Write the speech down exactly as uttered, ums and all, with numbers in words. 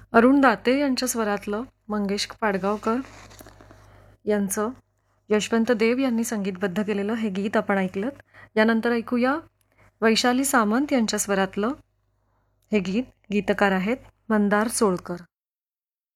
अरुण दाते यांच्या स्वरातलं मंगेश पाडगावकर यांचं यशवंत देव यांनी संगीतबद्ध केलेलं हे गीत आपण ऐकलं. यानंतर ऐकूया वैशाली सामंत यांच्या स्वरातलं हे गीत. गीतकार आहेत मंदार सोळकर.